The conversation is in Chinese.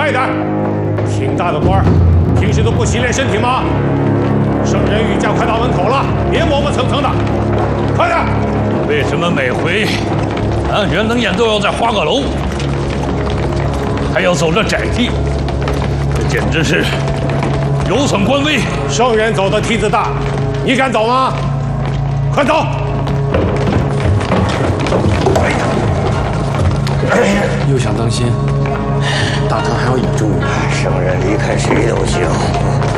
快点！挺大的官儿，平时都不洗练身体吗？圣人御驾快到门口了，别磨磨蹭蹭的，快点！ 为什么每回咱元能宴都要在花阁楼，还要走这窄梯？这简直是有损官威。 圣人走的梯子大，你敢走吗？快走！ 又想当心，大唐还要倚重你。 圣人离开谁都行。